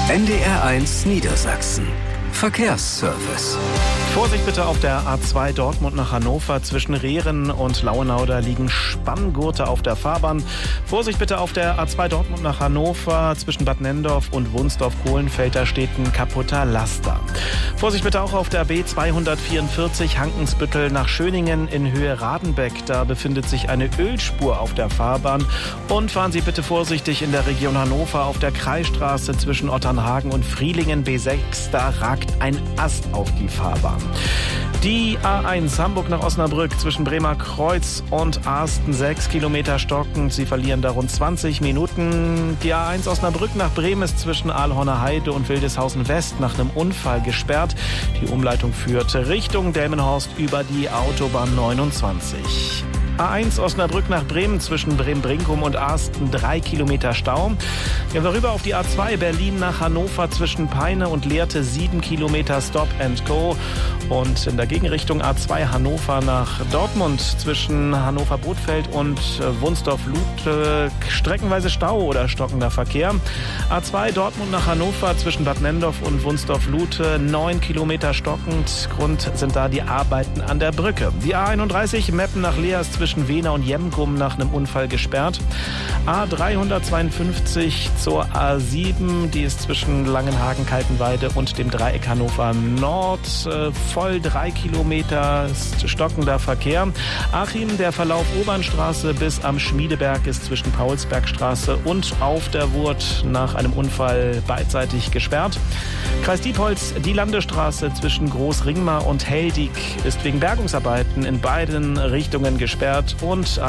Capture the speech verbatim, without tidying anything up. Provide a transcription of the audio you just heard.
N D R eins Niedersachsen. Verkehrsservice. Vorsicht bitte auf der A zwei Dortmund nach Hannover. Zwischen Rehren und Lauenau, da liegen Spanngurte auf der Fahrbahn. Vorsicht bitte auf der A zwei Dortmund nach Hannover. Zwischen Bad Nendorf und Wunsdorf-Kohlenfeld, da steht ein kaputter Laster. Vorsicht bitte auch auf der B zweihundertvierundvierzig Hankensbüttel nach Schöningen in Höhe Radenbeck. Da befindet sich eine Ölspur auf der Fahrbahn. Und fahren Sie bitte vorsichtig in der Region Hannover auf der Kreisstraße zwischen Otternhagen und Frielingen B sechs. Da ragt ein Ast auf die Fahrbahn. Die A eins Hamburg nach Osnabrück zwischen Bremer Kreuz und Arsten sechs Kilometer stockend. Sie verlieren da rund zwanzig Minuten. Die A eins Osnabrück nach Bremen ist zwischen Aalhorner Heide und Wildeshausen West nach einem Unfall gesperrt. Die Umleitung führt Richtung Delmenhorst über die Autobahn neunundzwanzig. A eins Osnabrück nach Bremen zwischen Bremen-Brinkum und Arsten drei Kilometer Stau. Gehen wir rüber auf die A zwei Berlin nach Hannover zwischen Peine und Lehrte sieben Kilometer Stop and Go. Und in der Gegenrichtung A zwei Hannover nach Dortmund zwischen Hannover-Bothfeld und Wunsdorf-Luth streckenweise Stau oder stockender Verkehr. A zwei Dortmund nach Hannover zwischen Bad Nendorf und Wunsdorf-Luth neun Kilometer stockend. Grund sind da die Arbeiten an der Brücke. Die A einunddreißig Meppen nach Leers zwischen Zwischen Wehner und Jemgum nach einem Unfall gesperrt. A dreihundertzweiundfünfzig zur A sieben, die ist zwischen Langenhagen, Kaltenweide und dem Dreieck Hannover Nord. Äh, voll drei Kilometer ist stockender Verkehr. Achim, der Verlauf Obernstraße bis am Schmiedeberg ist zwischen Paulsbergstraße und auf der Wurt nach einem Unfall beidseitig gesperrt. Kreis Diepholz, die Landestraße zwischen Großringmar und Heldig ist wegen Bergungsarbeiten in beiden Richtungen gesperrt. Und